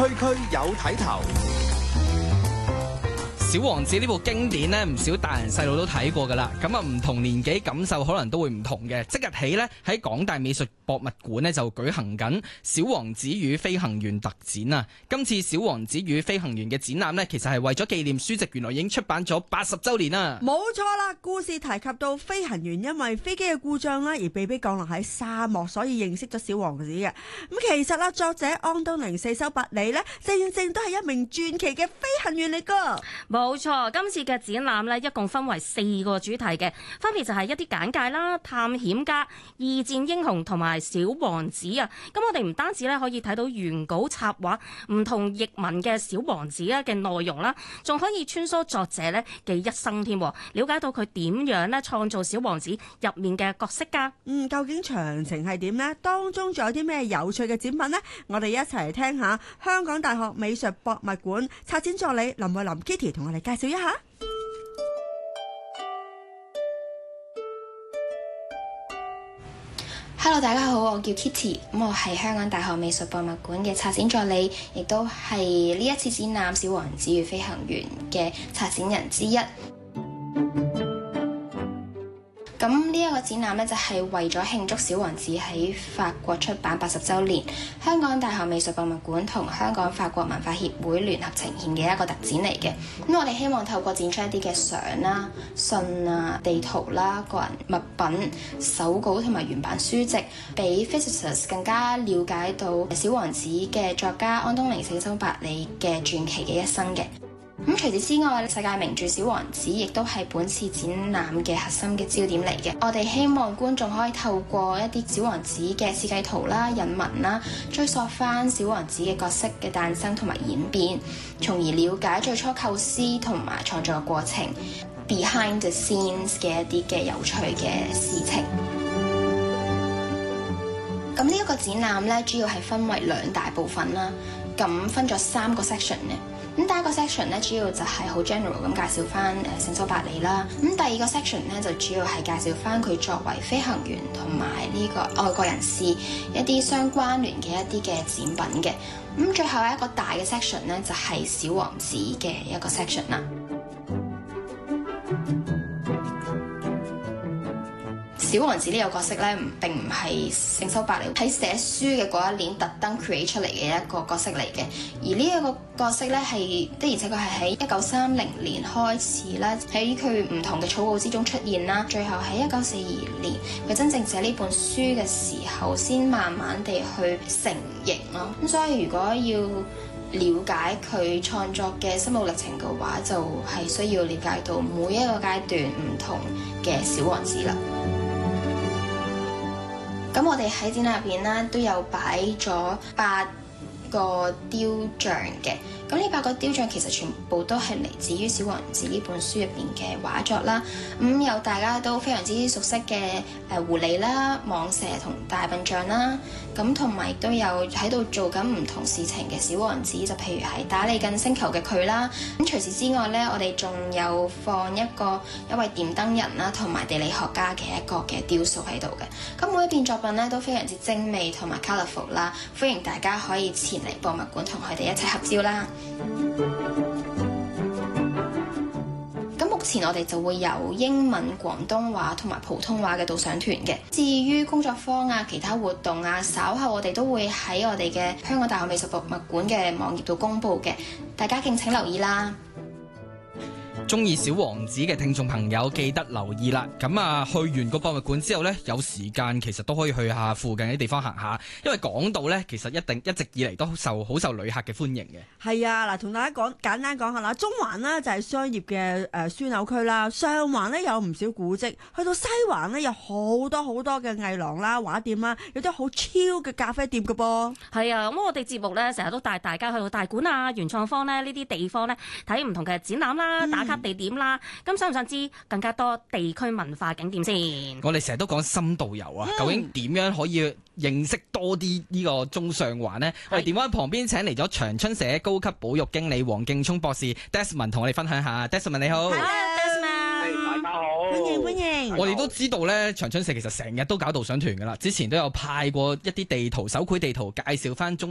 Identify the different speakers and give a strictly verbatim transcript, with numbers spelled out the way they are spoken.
Speaker 1: 區區有睇頭。
Speaker 2: 小王子呢部經典呢，唔少大人細路都睇過噶啦。咁啊，唔同年紀感受可能都會唔同嘅。即日起呢，喺港大美術博物館呢，就舉行緊小王子與飛行員特展啊。今次小王子與飛行員嘅展覽呢，其實係為咗紀念書籍原來已經出版咗八十週年啦。
Speaker 3: 冇錯啦，故事提及到飛行員因為飛機嘅故障啦而被迫降落喺沙漠，所以認識咗小王子嘅。咁其實啦，作者安東尼四修伯里呢，正正都係一名傳奇嘅飛行員嚟噶。
Speaker 4: 冇錯，今次嘅展覽呢，一共分為四個主題嘅，分別就係一啲簡介啦、探險家、二戰英雄同埋小王子啊。咁我哋唔單止咧可以睇到原稿插畫唔同譯文嘅小王子啊嘅內容啦，仲可以穿梭作者咧嘅一生添，了解到佢點樣咧創造小王子入面嘅角色噶。
Speaker 3: 嗯，究竟詳情係點呢？當中仲有啲咩有趣嘅展品呢？我哋一齊嚟聽下香港大學美術博物館策展助理林慧琳 Kitty 同我哋介紹一下。
Speaker 5: Hello， 大家好，我叫 Kitty， 咁我係香港大學美術博物館嘅策展助理，亦都係呢一次展覽《小王子與飛行員》嘅策展人之一。咁呢一個展覽呢，就係為咗慶祝小王子喺法國出版八十週年，香港大學美術博物館同香港法國文化協會聯合呈現嘅一個特展嚟嘅。咁我哋希望透過展出一啲嘅相啦、信啊、地圖啦、個人物品、手稿同埋原版書籍，俾 visitors 更加了解到小王子嘅作家安東尼四修伯里嘅傳奇嘅一生嘅。咁除此之外，世界名著《小王子》亦都係本次展覽嘅核心嘅焦點嚟嘅。我哋希望觀眾可以透過一啲小王子嘅設計圖啦、引文啦，追溯翻小王子嘅角色嘅誕生同埋演變，從而了解最初構思同埋創作嘅過程 ，behind the scenes 嘅一啲嘅有趣嘅事情。咁呢一個展覽咧，主要係分為兩大部分啦，咁分咗三個 section 嘅。咁第一個 section 咧，主要就係好 general 咁介紹翻誒聖修伯里啦。咁第二個 section 咧，就主要係介紹翻佢作為飛行員同埋呢個外國人士一啲相關聯嘅一啲嘅展品嘅。咁最後一個大嘅 section 咧，就係小王子嘅一個 section 啦。小王子呢個角色咧，並唔係聖修伯里喺寫書嘅嗰一年特登 create 出嚟嘅一個角色嚟嘅，而呢一個角色咧係的而且確係喺一九三零年開始啦，喺佢唔同嘅草稿之中出現啦，最後喺一九四二年佢真正寫呢本書嘅時候，先慢慢地去成型咯。咁所以如果要了解佢創作嘅心路歷程嘅話，就係需要了解到每一個階段唔同嘅小王子啦。咁我哋喺展覽入邊咧都有擺咗八個雕像嘅，咁呢八個雕像其實全部都係嚟自於《小王子》呢本書入邊嘅畫作啦。咁有大家都非常之熟悉嘅誒狐狸啦、蟒蛇同大笨象啦，咁同埋亦都有喺度做緊唔同事情嘅小王子，就譬如係打理緊星球嘅佢啦。咁除此之外咧，我哋仲有放一個一位電燈人啦，同埋地理學家嘅一個嘅雕塑喺度嘅。咁每一件作品咧都非常之精美同埋 colourful 啦，歡迎大家可以前嚟博物館同佢哋一齊合照啦。咁目前我哋就會有英文、廣東話同埋普通話嘅導賞團嘅。至於工作坊啊、其他活動啊，稍後我哋都會喺我哋嘅香港大學美術博物館嘅網頁度公佈嘅，大家敬請留意啦。
Speaker 2: 中意小王子嘅聽眾朋友記得留意啦。咁啊，去完個博物館之後呢，有時間其實都可以去下附近啲地方行下，因為港島呢，其實一定一直以嚟都受好受旅客嘅歡迎嘅。
Speaker 3: 係啊，嗱，同大家講簡單講下啦，中環呢就係商業嘅誒樞紐區啦，上環呢有唔少古蹟，去到西環呢有好多好多嘅藝廊啦、畫店啦，有啲好超嘅咖啡店嘅噃。
Speaker 4: 係啊，咁我哋節目呢成日都帶大家去到大館啊、原創坊呢呢啲地方呢睇唔同嘅展覽啦、打卡地點啦，咁想唔想知更加多地區文化景點先？
Speaker 2: 我哋成日都講深度遊啊，嗯、究竟點樣可以認識多啲呢個中上環呢？我哋電話旁邊請嚟咗長春社高級保育經理黃敬聰博士 Desmond 同我哋分享下。Desmond 你好。
Speaker 3: Desmond
Speaker 6: 大家好，
Speaker 3: 歡迎歡迎。
Speaker 2: 我哋都知道咧，長春社其實成日都搞導賞團噶啦，之前都有派過一啲地圖、手繪地圖介紹翻中